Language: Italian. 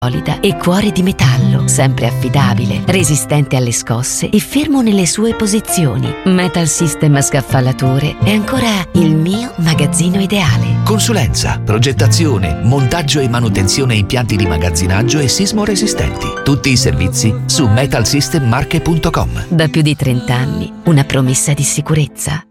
solida e cuore di metallo, sempre affidabile, resistente alle scosse e fermo nelle sue posizioni. Metal System Scaffalature è ancora il mio magazzino ideale. Consulenza, progettazione, montaggio e manutenzione impianti di magazzinaggio e sismo resistenti. Tutti i servizi su metalsystemmarche.com. Da più di 30 anni, una promessa di sicurezza.